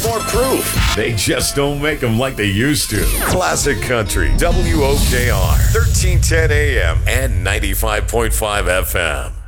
more proof. They just don't make them like they used to. Classic Country, WOKR, 1310 AM and 95.5 FM.